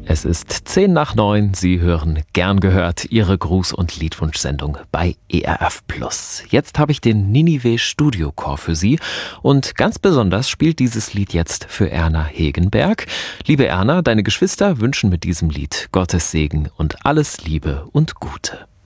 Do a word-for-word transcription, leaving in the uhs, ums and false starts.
Es ist zehn nach neun. Sie hören Gern gehört, Ihre Gruß- und Liedwunschsendung bei E R F Plus. Jetzt habe ich den Ninive Studiochor für Sie und ganz besonders spielt dieses Lied jetzt für Erna Hegenberg. Liebe Erna, deine Geschwister wünschen mit diesem Lied Gottes Segen und alles Liebe und Gute.